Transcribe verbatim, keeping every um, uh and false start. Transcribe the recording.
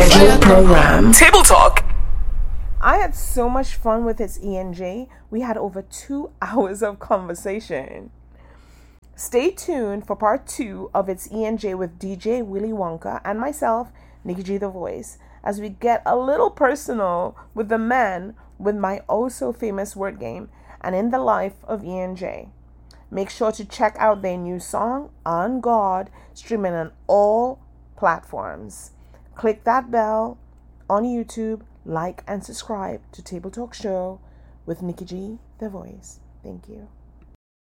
scheduled program. Table Talk. I had so much fun with his E N J. We had over two hours of conversation. Stay tuned for part two of its E N J with D J Willy Wonka and myself, Nikki G the Voice, as we get a little personal with the man with my oh so famous word game and in the life of E N J. Make sure to check out their new song, On God, streaming on all platforms. Click that bell on YouTube, like and subscribe to Table Talk Show with Nikki G the Voice. Thank you.